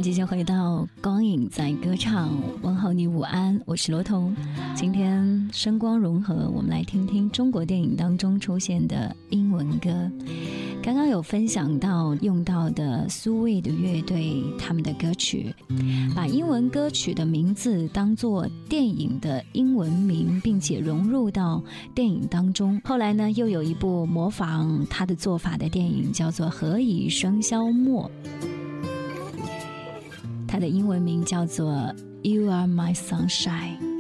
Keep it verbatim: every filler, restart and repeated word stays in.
继续回到光影在歌唱，问候你午安，我是罗彤。今天声光融合，我们来听听中国电影当中出现的英文歌。刚刚有分享到用到的苏卫的乐队他们的歌曲，把英文歌曲的名字当作电影的英文名，并且融入到电影当中。后来呢，又有一部模仿他的做法的电影叫做《何以笙箫默》，它的英文名叫做 You Are My Sunshine。